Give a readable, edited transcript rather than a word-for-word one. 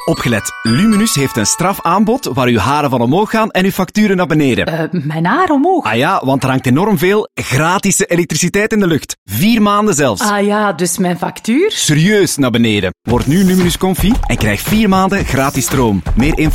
Opgelet. Luminus heeft een strafaanbod waar uw haren van omhoog gaan en uw facturen naar beneden. Mijn haar omhoog? Ah ja, want er hangt enorm veel gratis elektriciteit in de lucht. 4 maanden zelfs. Ah ja, dus mijn factuur? Serieus naar beneden. Word nu Luminus Comfy en krijg 4 maanden gratis stroom. Meer info